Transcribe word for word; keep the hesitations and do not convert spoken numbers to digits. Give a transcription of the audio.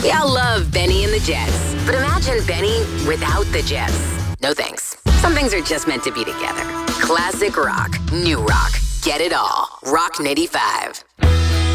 We all love Benny and the Jets, but imagine Benny without the Jets. No thanks. Some things are just meant to be together. Classic rock, new rock. Get it all. Rock ninety-five.